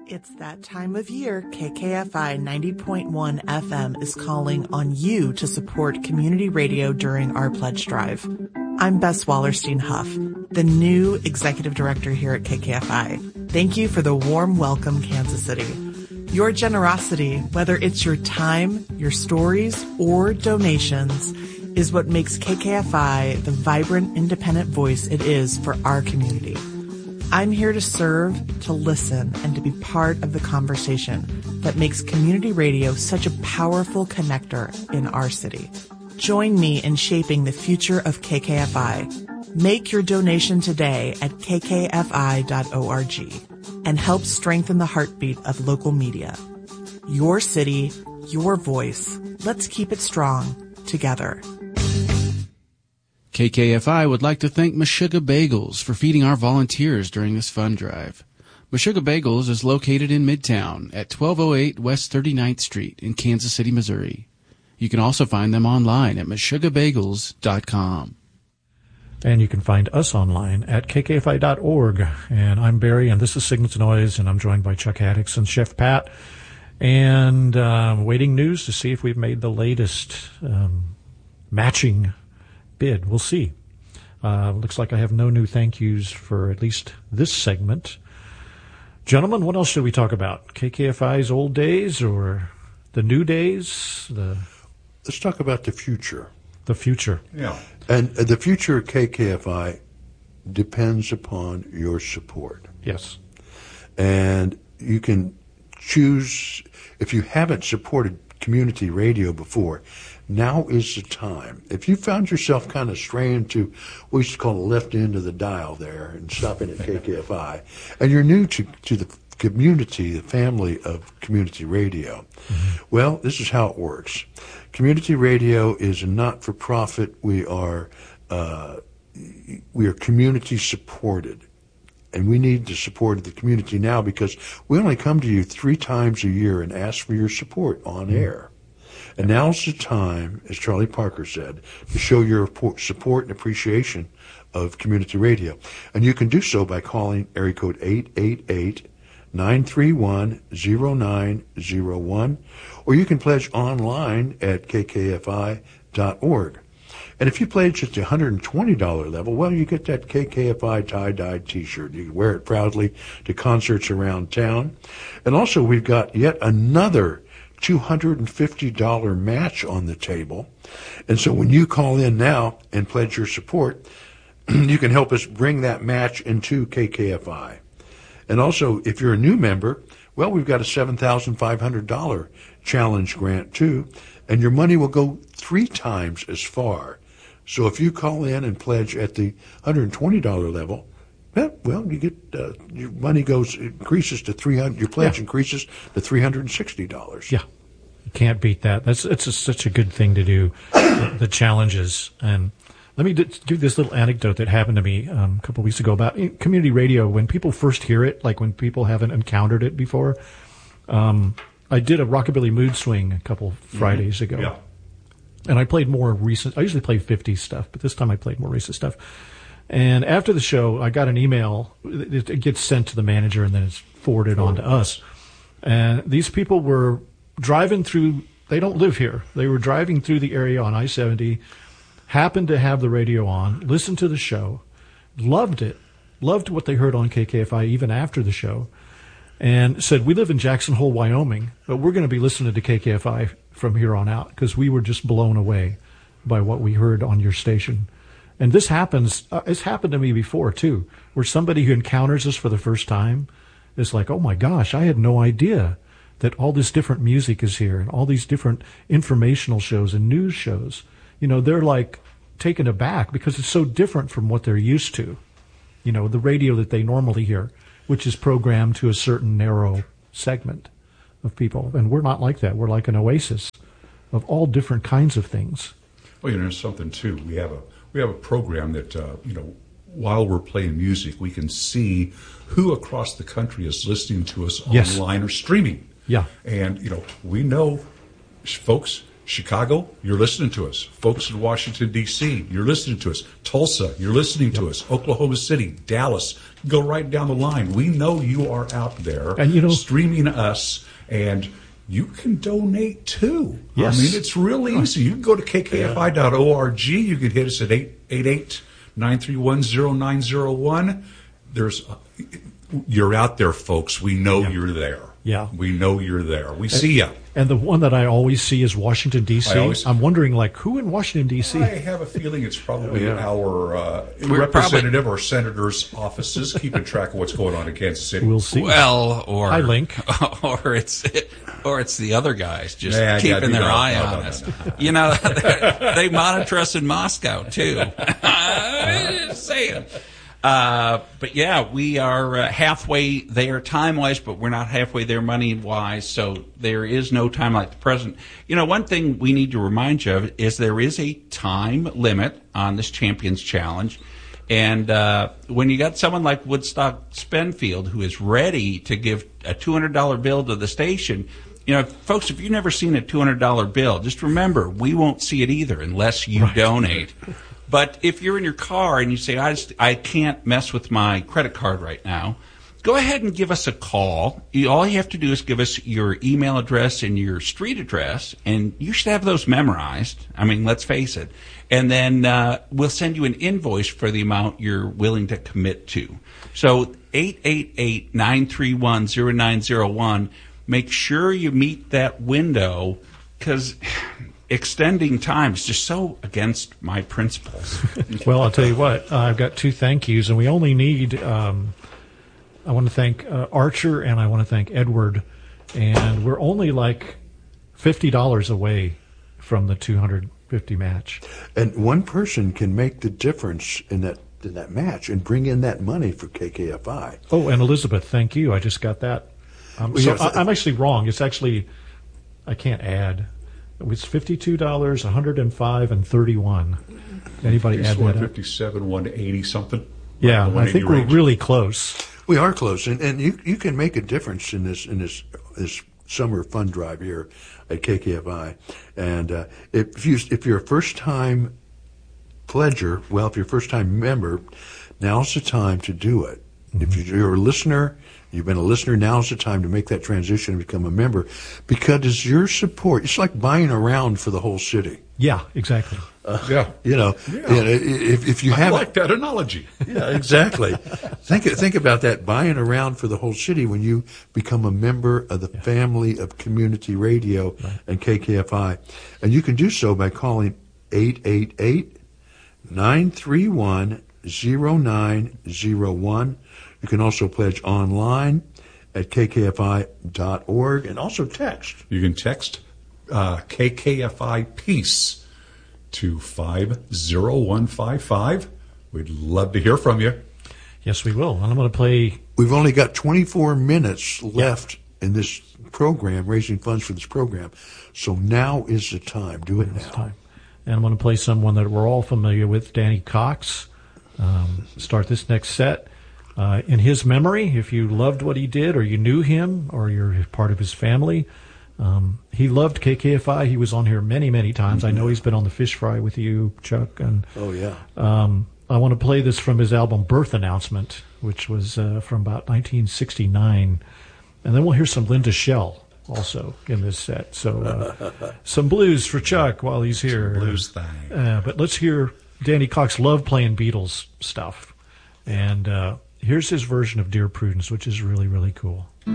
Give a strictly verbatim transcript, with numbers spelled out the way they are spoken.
It's that time of year. K K F I ninety point one F M is calling on you to support community radio during our pledge drive. I'm Bess Wallerstein Huff, the new executive director here at K K F I. Thank you for the warm welcome, Kansas City. Your generosity, whether it's your time, your stories, or donations, is what makes K K F I the vibrant, independent voice it is for our community. I'm here to serve, to listen, and to be part of the conversation that makes community radio such a powerful connector in our city. Join me in shaping the future of K K F I. Make your donation today at k k f i dot org and help strengthen the heartbeat of local media. Your city, your voice. Let's keep it strong together. K K F I would like to thank Meshuggah Bagels for feeding our volunteers during this fund drive. Meshuggah Bagels is located in Midtown at twelve oh eight West thirty-ninth Street in Kansas City, Missouri. You can also find them online at meshuggah bagels dot com. And you can find us online at k k f i dot org. And I'm Barry, and this is Signal to Noise, and I'm joined by Chuck Haddix and Chef Pat. And uh, waiting news to see if we've made the latest um, matching bid. We'll see. Uh, looks like I have no new thank yous for at least this segment. Gentlemen, what else should we talk about? K K F I's old days or the new days? The Let's talk about the future. The future. Yeah. And uh, the future of K K F I depends upon your support. Yes. And you can choose, if you haven't supported community radio before, now is the time. If you found yourself kind of straying to, we used to call the left end of the dial there and stopping at K K F I, and you're new to, to the community, the family of community radio, mm-hmm. well, this is how it works. Community radio is a not-for-profit. We are uh, we are community supported, and we need the support of the community now because we only come to you three times a year and ask for your support on mm-hmm. air. And now's the time, as Charlie Parker said, to show your support and appreciation of community radio. And you can do so by calling area code eight eight eight, nine three one, zero nine zero one, or you can pledge online at k k f i dot org. And if you pledge at the one hundred twenty dollars level, well, you get that K K F I tie-dyed T-shirt. You can wear it proudly to concerts around town. And also, we've got yet another two hundred fifty dollars match on the table. And so when you call in now and pledge your support, you can help us bring that match into K K F I. And also, if you're a new member, well, we've got a seven thousand five hundred dollars challenge grant too, and your money will go three times as far. So if you call in and pledge at the one hundred twenty dollars level, well, you get uh, your money goes increases to three hundred. Your pledge yeah. increases to three hundred and sixty dollars. Yeah, you can't beat that. That's it's a, such a good thing to do. the, the challenges, and let me d- give this little anecdote that happened to me um, a couple of weeks ago about community radio. When people first hear it, like when people haven't encountered it before, um, I did a Rockabilly Mood Swing a couple Fridays mm-hmm. ago, yeah. and I played more recent. I usually play fifties stuff, but this time I played more recent stuff. And after the show, I got an email. It gets sent to the manager, and then it's forwarded on to us. And these people were driving through. They don't live here. They were driving through the area on I seventy, happened to have the radio on, listened to the show, loved it, loved what they heard on K K F I even after the show, and said, we live in Jackson Hole, Wyoming, but we're going to be listening to K K F I from here on out because we were just blown away by what we heard on your station. And this happens, uh, it's happened to me before, too, where somebody who encounters us for the first time is like, oh, my gosh, I had no idea that all this different music is here and all these different informational shows and news shows. You know, they're like taken aback because it's so different from what they're used to. You know, the radio that they normally hear, which is programmed to a certain narrow segment of people. And we're not like that. We're like an oasis of all different kinds of things. Well, you know, there's something, too. We have a We have a program that, uh, you know, while we're playing music, we can see who across the country is listening to us yes. online or streaming. Yeah. And, you know, we know folks Chicago, you're listening to us. Folks in Washington, D C, you're listening to us. Tulsa, you're listening to us. Oklahoma City, Dallas, go right down the line. We know you are out there and, you know, streaming us, and you can donate too. Yes. I mean, it's real easy. You can go to k k f i dot org. You can hit us at eight eight eight, nine three one, zero nine zero one. There's, uh, you're out there, folks. We know yeah. you're there. Yeah. We know you're there. We see you. And the one that I always see is Washington, D C. Always, I'm wondering, like, who in Washington, D C? I have a feeling it's probably Oh, yeah. our uh, We're representative or senator's offices keeping track of what's going on in Kansas City. We'll see. Well, or Hi, Link. or it's or it's the other guys just Yeah, yeah, keeping do their that. eye No, on no, us. no, You know, they monitor us in Moscow too. Just saying. Uh, but yeah, we are uh, halfway there time-wise, but we're not halfway there money-wise, so there is no time like the present. You know, one thing we need to remind you of is there is a time limit on this Champions Challenge. And uh, when you got someone like Woodstock Spenfield who is ready to give a two hundred dollar bill to the station, you know, folks, if you've never seen a two hundred dollar bill, just remember, we won't see it either unless you Right. donate. But if you're in your car and you say, I, just, I can't mess with my credit card right now, go ahead and give us a call. You, all you have to do is give us your email address and your street address, and you should have those memorized. I mean, let's face it. And then uh, we'll send you an invoice for the amount you're willing to commit to. So eight eight eight, nine three one, zero nine zero one, make sure you meet that window, because extending time is just so against my principles. Well, I'll tell you what, uh, I've got two thank yous, and we only need, um, I want to thank uh, Archer and I want to thank Edward, and we're only like fifty dollars away from the two hundred fifty match. And one person can make the difference in that in that match and bring in that money for K K F I. Oh, and Elizabeth, thank you. I just got that. Um, Well, so yes, I, I'm actually wrong. It's actually, I can't add. It's fifty-two dollars, one hundred five dollars, and thirty-one cents. Anybody add one that up? fifty-seven, one eighty something. Yeah, The I one eighty think we're range. really close. We are close, and, and you you can make a difference in this in this this summer fund drive here at K K F I. And uh, if you if you're a first time pledger, well, if you're a first time member, now's the time to do it. Mm-hmm. If you're a listener, you've been a listener, now's the time to make that transition and become a member, because it's your support. It's like buying around for the whole city. Yeah, exactly. Yeah. You know, Yeah. you know, if if you I haven't. like that analogy. Yeah, exactly. think think about that, buying around for the whole city when you become a member of the family of community radio and K K F I. And you can do so by calling eight eight eight, nine three one, zero nine zero one. You can also pledge online at k k f i dot org and also text. You can text uh, K K F I Peace to five zero one five five. We'd love to hear from you. Yes, we will. And I'm going to play. We've only got twenty-four minutes left in this program, raising funds for this program. So now is the time. Do it now. Time. And I'm going to play someone that we're all familiar with, Danny Cox. Um, start this next set. Uh, in his memory, if you loved what he did, or you knew him, or you're part of his family, um, he loved K K F I. He was on here many, many times. Mm-hmm. I know he's been on the Fish Fry with you, Chuck. And oh yeah. Um, I want to play this from his album Birth Announcement, which was uh, from about nineteen sixty-nine, and then we'll hear some Linda Shell also in this set. So uh, some blues for Chuck while he's here. Some blues thing. Uh, but let's hear Danny Cox love playing Beatles stuff, and uh, here's his version of Dear Prudence, which is really, really cool.